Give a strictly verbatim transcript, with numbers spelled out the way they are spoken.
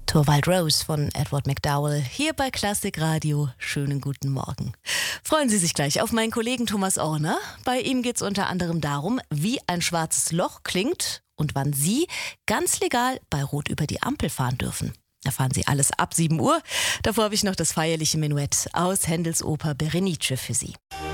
Torvald Rose von Edward McDowell hier bei Klassik Radio. Schönen guten Morgen. Freuen Sie sich gleich auf meinen Kollegen Thomas Orner. Bei ihm geht es unter anderem darum, wie ein schwarzes Loch klingt und wann Sie ganz legal bei Rot über die Ampel fahren dürfen. Erfahren Sie alles ab sieben Uhr. Davor habe ich noch das feierliche Menuett aus Händels Oper Berenice für Sie.